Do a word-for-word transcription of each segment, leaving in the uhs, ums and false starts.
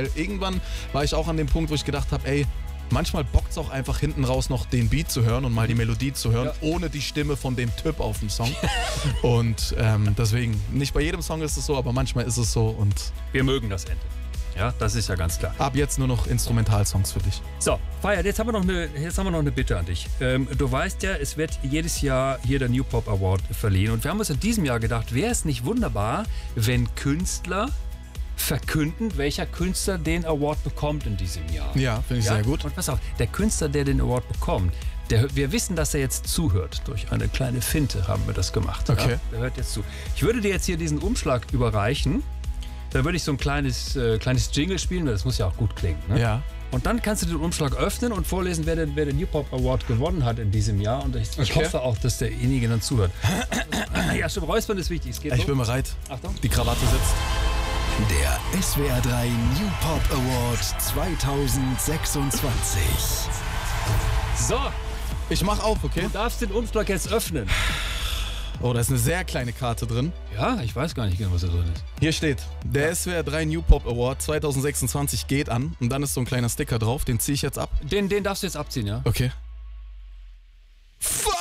weil irgendwann war ich auch an dem Punkt, wo ich gedacht habe, ey, manchmal bockt es auch einfach hinten raus noch den Beat zu hören und mal die Melodie zu hören, ja. ohne die Stimme von dem Typ auf dem Song. Und ähm, deswegen, nicht bei jedem Song ist es so, aber manchmal ist es so. Und wir mögen das Ende. Ja, das ist ja ganz klar. Ab jetzt nur noch Instrumentalsongs für dich. So, Fayard, jetzt haben wir noch eine, jetzt haben wir noch eine Bitte an dich. Ähm, du weißt ja, es wird jedes Jahr hier der New Pop Award verliehen. Und wir haben uns in diesem Jahr gedacht, wäre es nicht wunderbar, wenn Künstler verkünden, welcher Künstler den Award bekommt in diesem Jahr. Ja, finde ich ja? sehr gut. Und pass auf, der Künstler, der den Award bekommt, der, wir wissen, dass er jetzt zuhört. Durch eine kleine Finte haben wir das gemacht. Okay. Ja? Der hört jetzt zu. Ich würde dir jetzt hier diesen Umschlag überreichen. Da würde ich so ein kleines, äh, kleines Jingle spielen, weil das muss ja auch gut klingen. Ne? Ja. Und dann kannst du den Umschlag öffnen und vorlesen, wer den, wer den New Pop Award gewonnen hat in diesem Jahr. Und ich, ich okay. hoffe auch, dass derjenige dann zuhört. Ja, stimmt, Räuspern ist wichtig. Es geht ich so. bin bereit. Achtung. Die Krawatte sitzt. Der S W R drei New Pop Award zweitausendsechsundzwanzig. So. Ich mach auf, okay? Du darfst den Umschlag jetzt öffnen. Oh, da ist eine sehr kleine Karte drin. Ja, ich weiß gar nicht genau, was da drin ist. Hier steht, der ja. S W R drei New Pop Award zweitausendsechsundzwanzig geht an. Und dann ist so ein kleiner Sticker drauf, den ziehe ich jetzt ab. Den, den darfst du jetzt abziehen, ja? Okay. Fire!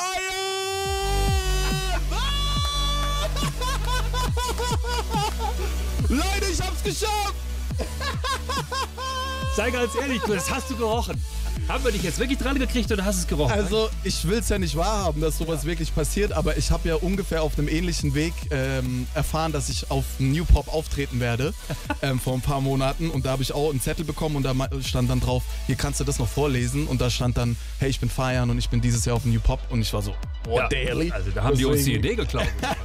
Leute, ich hab's geschafft! Sei ganz ehrlich, das hast du gerochen. Haben wir dich jetzt wirklich dran gekriegt oder hast du es gerochen? Also, ich will es ja nicht wahrhaben, dass sowas ja. wirklich passiert, aber ich habe ja ungefähr auf einem ähnlichen Weg ähm, erfahren, dass ich auf New Pop auftreten werde ähm, vor ein paar Monaten. Und da habe ich auch einen Zettel bekommen und da stand dann drauf, hier kannst du das noch vorlesen. Und da stand dann, hey, ich bin Fayard und ich bin dieses Jahr auf New Pop. Und ich war so, what ja, the hell? Also da haben Deswegen. die uns die Idee geklaut.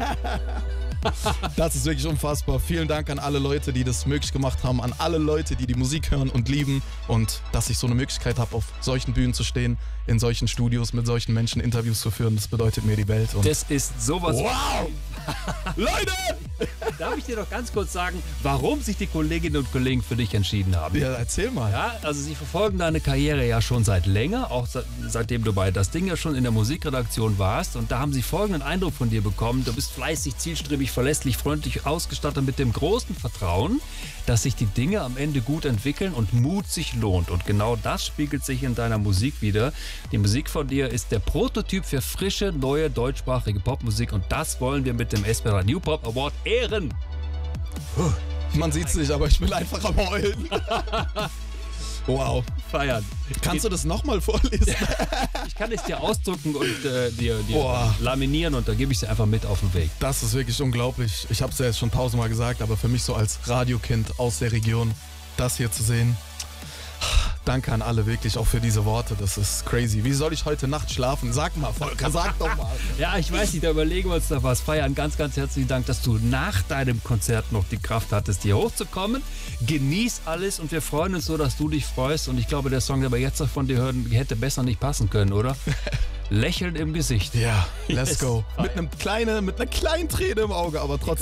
Das ist wirklich unfassbar. Vielen Dank an alle Leute, die das möglich gemacht haben, an alle Leute, die die Musik hören und lieben und dass ich so eine Möglichkeit habe, auf solchen Bühnen zu stehen, in solchen Studios mit solchen Menschen Interviews zu führen. Das bedeutet mir die Welt. Und das ist sowas. Wow! Leute! Darf ich dir doch ganz kurz sagen, warum sich die Kolleginnen und Kollegen für dich entschieden haben? Ja, erzähl mal. Ja, also sie verfolgen deine Karriere ja schon seit länger, auch seit, seitdem du bei Das Ding ja schon in der Musikredaktion warst. Und da haben sie folgenden Eindruck von dir bekommen. Du bist fleißig, zielstrebig, verlässlich, freundlich, ausgestattet mit dem großen Vertrauen, dass sich die Dinge am Ende gut entwickeln und Mut sich lohnt. Und genau das spiegelt sich in deiner Musik wieder. Die Musik von dir ist der Prototyp für frische, neue deutschsprachige Popmusik. Und das wollen wir mit dem S W R New Pop Award ehren. Man sieht's nicht, aber ich bin einfach am Heulen. Wow. Feiern. Kannst du das nochmal vorlesen? Ich kann es dir ausdrucken und äh, dir, dir laminieren und dann gebe ich es einfach mit auf den Weg. Das ist wirklich unglaublich. Ich habe es ja jetzt schon tausendmal gesagt, aber für mich so als Radiokind aus der Region, das hier zu sehen. Danke an alle wirklich auch für diese Worte, das ist crazy. Wie soll ich heute Nacht schlafen? Sag mal, Volker, sag doch mal. Ja, ich weiß nicht, da überlegen wir uns noch was. Feiern, ganz, ganz herzlichen Dank, dass du nach deinem Konzert noch die Kraft hattest, hier hochzukommen. Genieß alles und wir freuen uns so, dass du dich freust. Und ich glaube, der Song, den wir jetzt noch von dir hören, hätte besser nicht passen können, oder? Lächeln im Gesicht. Ja, let's yes. go. Mit, einem kleine, mit einer kleinen Träne im Auge, aber trotzdem.